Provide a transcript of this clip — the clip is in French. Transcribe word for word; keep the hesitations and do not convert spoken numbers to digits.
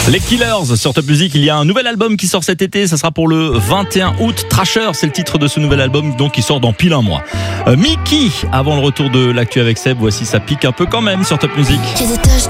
Les Killers sur Top Music, il y a un nouvel album qui sort cet été, ça sera pour le vingt et un août. Thrasher, c'est le titre de ce nouvel album, donc qui sort dans pile un mois. Euh, Mickey, avant le retour de l'actu avec Seb, voici ça pique un peu quand même sur Top Music. J'ai des taches